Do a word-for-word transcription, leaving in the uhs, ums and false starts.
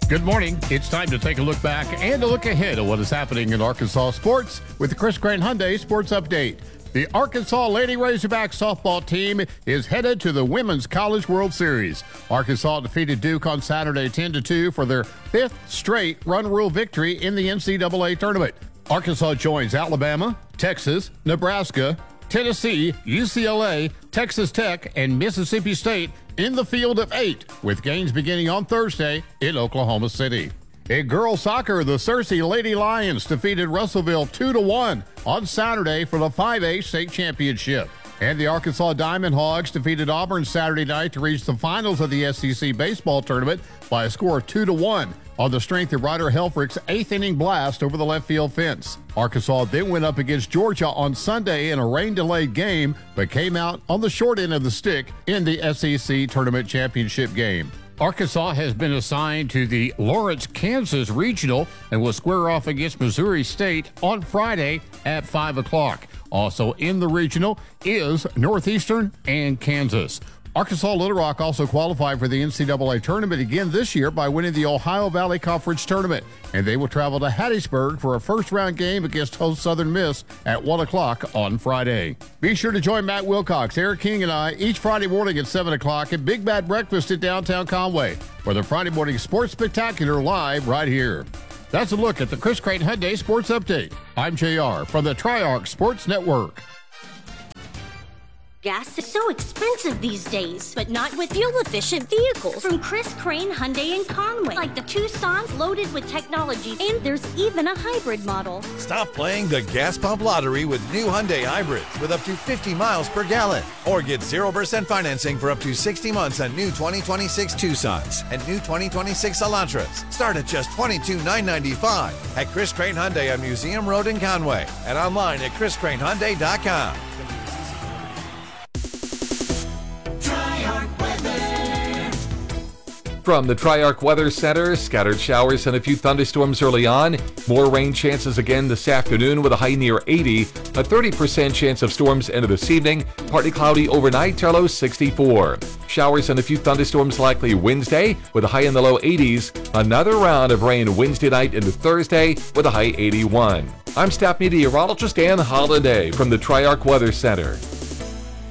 Good morning. It's time to take a look back and a look ahead at what is happening in Arkansas sports with the Chris Crane Hyundai Sports Update. The Arkansas Lady Razorback softball team is headed to the Women's College World Series. Arkansas defeated Duke on Saturday ten to two for their fifth straight run rule victory in the N C double A tournament. Arkansas joins Alabama, Texas, Nebraska, Tennessee, U C L A, Texas Tech, and Mississippi State in the field of eight, with games beginning on Thursday in Oklahoma City. In girls soccer, the Searcy Lady Lions defeated Russellville two to one on Saturday for the five A state championship. And the Arkansas Diamond Hogs defeated Auburn Saturday night to reach the finals of the S E C baseball tournament by a score of two to one on the strength of Ryder Helfrich's eighth inning blast over the left field fence. Arkansas then went up against Georgia on Sunday in a rain-delayed game, but came out on the short end of the stick in the S E C tournament championship game. Arkansas has been assigned to the Lawrence, Kansas Regional and will square off against Missouri State on Friday at five o'clock. Also in the regional is Northeastern and Kansas. Arkansas Little Rock also qualified for the N C double A tournament again this year by winning the Ohio Valley Conference tournament, and they will travel to Hattiesburg for a first-round game against host Southern Miss at one o'clock on Friday. Be sure to join Matt Wilcox, Eric King, and I each Friday morning at seven o'clock at Big Bad Breakfast at downtown Conway for the Friday Morning Sports Spectacular live right here. That's a look at the Chris Crane Hyundai Sports Update. I'm J R from the Triarch Sports Network. Gas is so expensive these days, but not with fuel-efficient vehicles from Chris Crane Hyundai in Conway, like the Tucson's loaded with technology, and there's even a hybrid model. Stop playing the gas pump lottery with new Hyundai hybrids with up to fifty miles per gallon, or get zero percent financing for up to sixty months on new twenty twenty-six Tucsons and new twenty twenty-six Elantras. Start at just twenty-two thousand nine hundred ninety-five dollars at Chris Crane Hyundai on Museum Road in Conway and online at chris crane hyundai dot com. From the Triarch Weather Center, scattered showers and a few thunderstorms early on. More rain chances again this afternoon with a high near eighty. A thirty percent chance of storms into this evening. Partly cloudy overnight, low sixty-four. Showers and a few thunderstorms likely Wednesday with a high in the low eighties. Another round of rain Wednesday night into Thursday with a high eighty-one. I'm staff meteorologist Dan Holliday from the Triarch Weather Center.